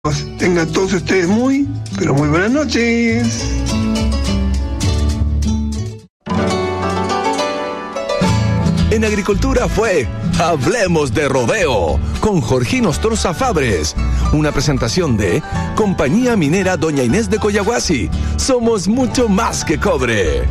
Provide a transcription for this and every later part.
Tengan todos ustedes muy, pero muy buenas noches. En Agricultura fue Hablemos de Rodeo con Jorgino Ostroza Fabres. Una presentación de Compañía Minera Doña Inés de Coyahuasi. Somos mucho más que cobre.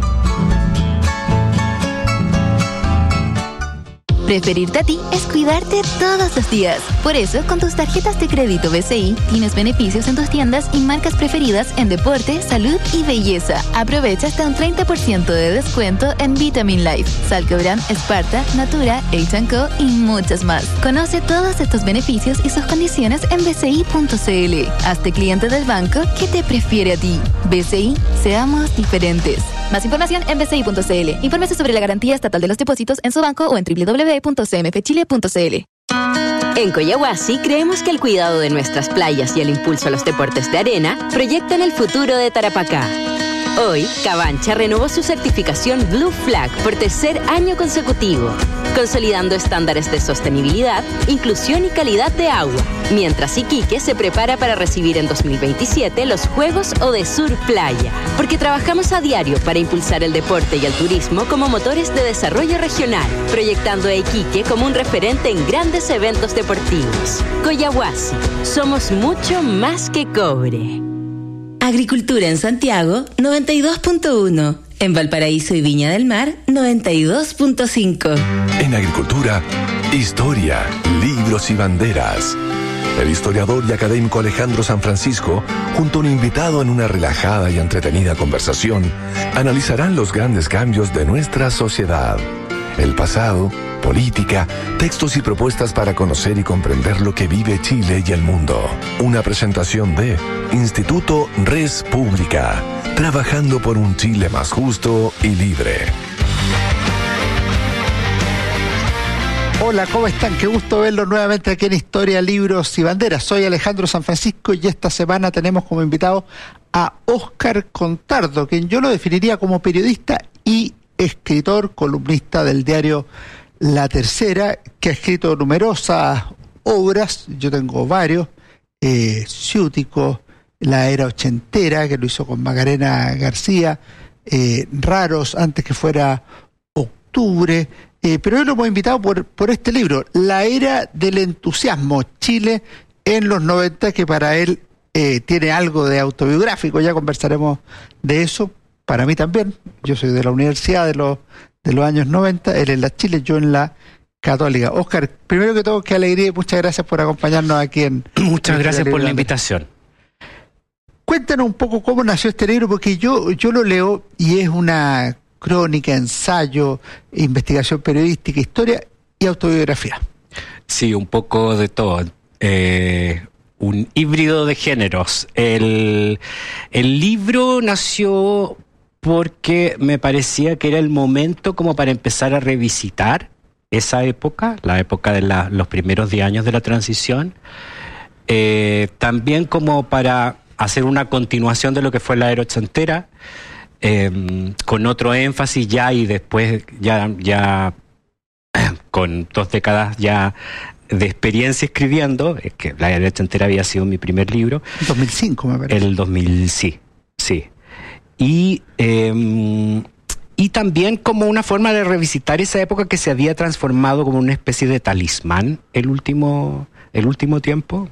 Preferirte a ti es cuidarte todos los días. Por eso, con tus tarjetas de crédito BCI, tienes beneficios en tus tiendas y marcas preferidas en deporte, salud y belleza. Aprovecha hasta un 30% de descuento en Vitamin Life, Salcobran, Esparta, Natura, H&Co y muchas más. Conoce todos estos beneficios y sus condiciones en bci.cl. Hazte cliente del banco que te prefiere a ti. BCI, seamos diferentes. Más información en bci.cl. Infórmese sobre la garantía estatal de los depósitos en su banco o en www.cmfchile.cl. En Coyahuasi creemos que el cuidado de nuestras playas y el impulso a los deportes de arena proyectan el futuro de Tarapacá. Hoy, Cabancha renovó su certificación Blue Flag por tercer año consecutivo, consolidando estándares de sostenibilidad, inclusión y calidad de agua, mientras Iquique se prepara para recibir en 2027 los Juegos Odesur Playa, porque trabajamos a diario para impulsar el deporte y el turismo como motores de desarrollo regional, proyectando a Iquique como un referente en grandes eventos deportivos. Coyahuasi, somos mucho más que cobre. Agricultura en Santiago, 92.1. En Valparaíso y Viña del Mar, 92.5. En Agricultura, historia, libros y banderas. El historiador y académico Alejandro San Francisco, junto a un invitado en una relajada y entretenida conversación, analizarán los grandes cambios de nuestra sociedad. El pasado, política, textos y propuestas para conocer y comprender lo que vive Chile y el mundo. Una presentación de Instituto Res Pública, trabajando por un Chile más justo y libre. Hola, ¿cómo están? Qué gusto verlos nuevamente aquí en Historia, Libros y Banderas. Soy Alejandro San Francisco y esta semana tenemos como invitado a Óscar Contardo, quien yo lo definiría como periodista y escritor, columnista del diario La Tercera, que ha escrito numerosas obras. Yo tengo varios, Ciútico, La Era Ochentera, que lo hizo con Macarena García, Raros, antes que fuera Octubre, pero hoy lo hemos invitado por este libro, La Era del Entusiasmo, Chile en los 90, que para él tiene algo de autobiográfico. Ya conversaremos de eso. Para mí también, yo soy de la universidad de los años 90, él en la Chile, yo en la Católica. Óscar, primero que todo, qué alegría y muchas gracias por acompañarnos aquí en... Muchas gracias por la invitación. Cuéntanos un poco cómo nació este libro, porque yo lo leo y es una crónica, ensayo, investigación periodística, historia y autobiografía. Sí, un poco de todo. Un híbrido de géneros. El libro nació porque me parecía que era el momento como para empezar a revisitar esa época, la época de los primeros 10 años de la transición, también como para hacer una continuación de lo que fue la Era Ochentera, con otro énfasis ya y después ya con 2 décadas ya de experiencia escribiendo, es que La Era Ochentera había sido mi primer libro. 2005 me parece. El 2000, sí. Y también como una forma de revisitar esa época que se había transformado como una especie de talismán el último tiempo,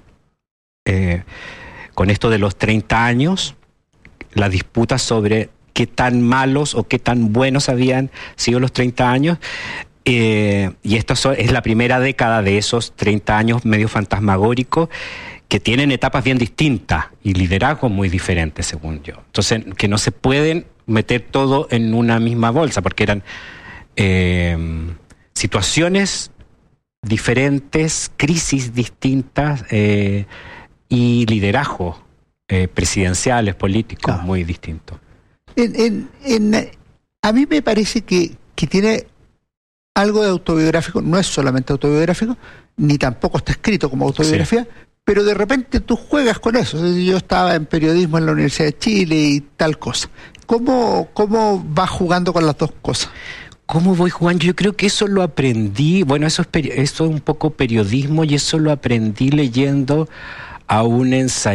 con esto de los 30 años, la disputa sobre qué tan malos o qué tan buenos habían sido los 30 años, y esto es la primera década de esos 30 años medio fantasmagóricos, que tienen etapas bien distintas y liderazgos muy diferentes, según yo. Entonces, que no se pueden meter todo en una misma bolsa, porque eran situaciones diferentes, crisis distintas y liderazgos presidenciales, políticos muy distintos. A mí me parece que tiene algo de autobiográfico, no es solamente autobiográfico, ni tampoco está escrito como autobiografía, sí, pero de repente tú juegas con eso. Yo estaba en periodismo en la Universidad de Chile y tal cosa. ¿Cómo vas jugando con las dos cosas? ¿Cómo voy jugando? Yo creo que eso lo aprendí, bueno, eso es un poco periodismo, y eso lo aprendí leyendo a un ensayista